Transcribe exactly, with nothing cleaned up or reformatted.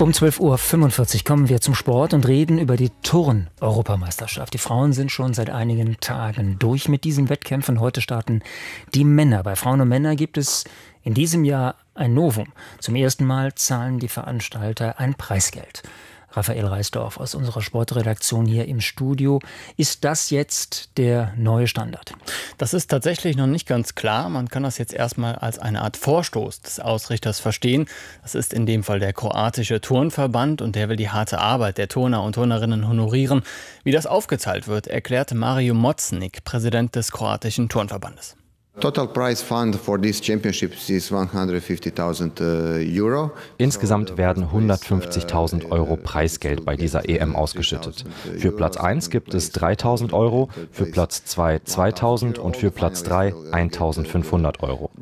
Um zwölf Uhr fünfundvierzig kommen wir zum Sport und reden über die Turn-Europameisterschaft. Die Frauen sind schon seit einigen Tagen durch mit diesen Wettkämpfen. Heute starten die Männer. Bei Frauen und Männern gibt es in diesem Jahr ein Novum. Zum ersten Mal zahlen die Veranstalter ein Preisgeld. Raphael Reisdorf aus unserer Sportredaktion hier im Studio. Ist das jetzt der neue Standard? Das ist tatsächlich noch nicht ganz klar. Man kann das jetzt erstmal als eine Art Vorstoß des Ausrichters verstehen. Das ist in dem Fall der kroatische Turnverband und der will die harte Arbeit der Turner und Turnerinnen honorieren. Wie das aufgeteilt wird, erklärte Mario Mocnik, Präsident des kroatischen Turnverbandes. Total prize fund for these championships is hundertfünfzigtausend Euro. Insgesamt werden hundertfünfzigtausend Euro Preisgeld bei dieser E M ausgeschüttet. Für Platz eins gibt es dreitausend Euro, für Platz zwei zweitausend und für Platz drei eintausendfünfhundert Euro.